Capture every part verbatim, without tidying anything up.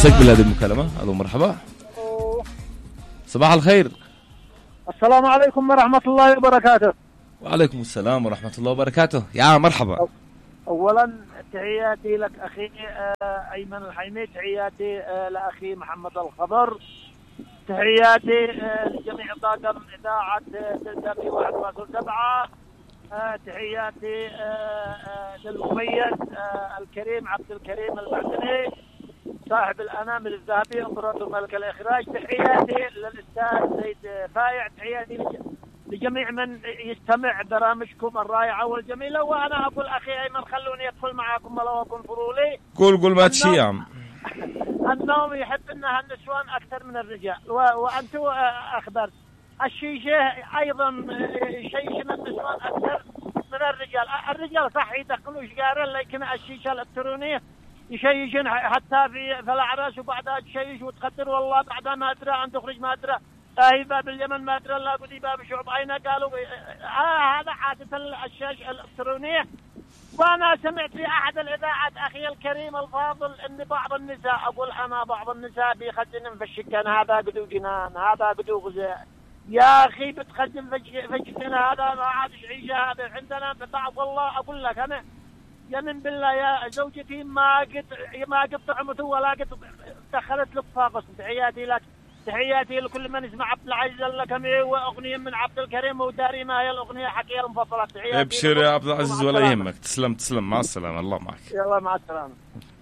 نستقبل هذه المكالمة. الو مرحبا. صباح الخير. السلام عليكم ورحمة الله وبركاته. وعليكم السلام ورحمة الله وبركاته. يا مرحبا. أولا تحياتي لك أخي أيمن الحيمي، تحياتي لأخي محمد الخضر، تحياتي لجميع طاقم إذاعة تلتقي واحد فاصل سبعة، تحياتي للمميز الكريم عبد الكريم المعدني صاحب الأنامل الذهبية إمبراطور ملك الإخراج، تحياتي للأستاذ زيد فايع، تحياتي لجميع من يستمع برامجكم الرائعة والجميلة. وأنا أقول أخي أيمن خلوني أدخل معاكم ولو أكون فرولي. قول قول ما تشي يا عم. النوم يحب أنها النسوان أكثر من الرجال، وأنتم أخبرت الشيشة أيضا شيشة من النسوان أكثر من الرجال. الرجال صح يدخلوا شجارة، لكن الشيشة الإلكترونية يشيشن حتى في في الأعراس، وبعدها تشيش وتقدر والله بعدها ما أدرى أن تخرج ما أدرى هاي باب اليمن ما أدري الله قدي باب شعب أين قالوا آه هذا عادة الشاشة الإلكترونية. وأنا سمعت في أحد الإذاعات أخي الكريم الفاضل أن بعض النساء، أقول أنا بعض النساء بيخزن في الشكن، هذا قدو جنان هذا قدو غزاء. يا أخي بتخزن في الشكن هذا ما عادش عيشة. هذا عندنا بتعب والله أقول لك أنا يمن بالله يا زوجتي ما قد ما قد طعمته ولا قد دخلت لك فاقص. تحياتي لك، تحياتي لكل من يسمع عبد العزيز اللكمي واغنيه من عبد الكريم وداري ما هي الاغنيه حكي المفضله. تحياتي. ابشر يا عبد العزيز ولا يهمك. تسلم تسلم. مع السلامه. الله معك. يلا مع السلامه.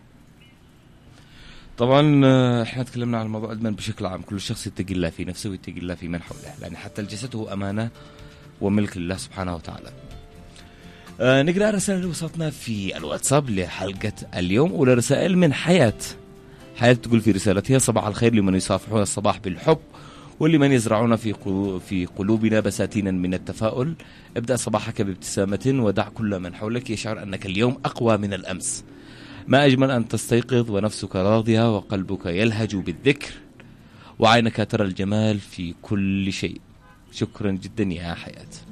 طبعا احنا تكلمنا عن موضوع الادمان بشكل عام. كل شخص يتقي الله في نفسه ويتقي الله في من حوله، لان حتى الجسد هو امانه وملك الله سبحانه وتعالى. آه نقرأ الرسائل اللي وصلتنا في الواتساب لحلقة اليوم. أولى رسائل من حياة. حياة تقول في رسالتها: صباح الخير لمن يصافحون الصباح بالحب ولمن يزرعون في في قلوبنا بساتينا من التفاؤل. ابدأ صباحك بابتسامة ودع كل من حولك يشعر أنك اليوم أقوى من الأمس. ما أجمل أن تستيقظ ونفسك راضية وقلبك يلهج بالذكر وعينك ترى الجمال في كل شيء. شكرا جدا يا حياة.